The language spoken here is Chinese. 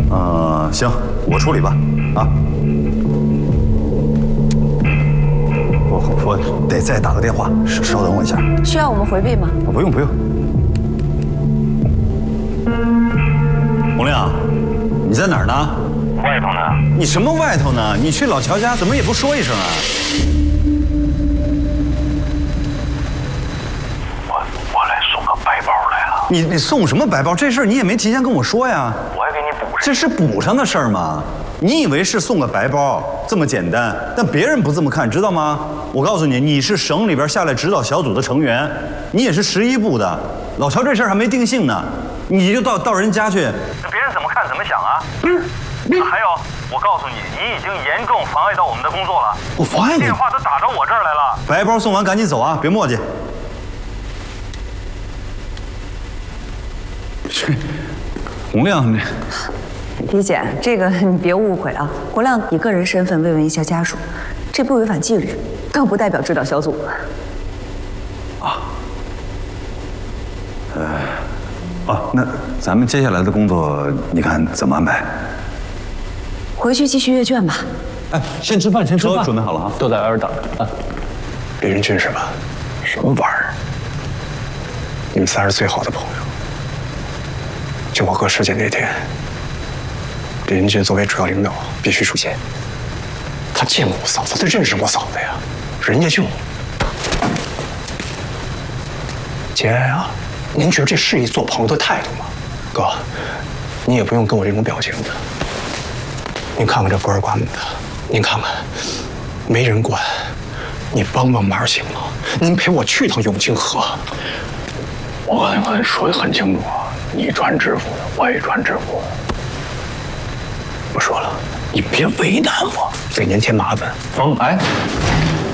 行，我处理吧。啊，我得再打个电话，稍等我一下。 需要我们回避吗？ 不用不用。洪亮，你在哪儿呢？ 外头呢？ 你什么外头呢？你去老乔家怎么也不说一声啊？ 我来送个白包来了。 你送什么白包？这事儿你也没提前跟我说呀。 我还给你补上。 这是补上的事儿吗？你以为是送个白包这么简单？但别人不这么看，知道吗？我告诉你，你是省里边下来指导小组的成员，你也是11部的。老乔这事儿还没定性呢，你就到人家去， 别人怎么看怎么想啊？还有，我告诉你，你已经严重妨碍到我们的工作了。 我妨碍你？ 电话都打到我这儿来了。 白包送完赶紧走啊，别磨叽。去，洪亮， 李姐，这个你别误会啊。洪亮以个人身份慰问一下家属，这不违反纪律，更不代表指导小组。 那咱们接下来的工作，你看怎么安排？ 回去继续阅卷吧。 哎，先吃饭，先吃饭。 都准备好了啊， 都在外边等着啊。 李仁俊是吧？什么玩意儿？你们仨是最好的朋友。就我哥尸检那天，李仁俊作为主要领导必须出现。他见过我嫂子，他认识我嫂子呀。人家就节哀啊！您觉得这是一做朋友的态度吗？哥，你也不用跟我这种表情的。您看看这孤儿寡母的，您看看，没人管，你帮帮忙行吗？您陪我去趟永清河。 我刚才说的很清楚啊，你穿制服的，我也穿制服的。 不说了， 你别为难我， 给您添麻烦。 哎。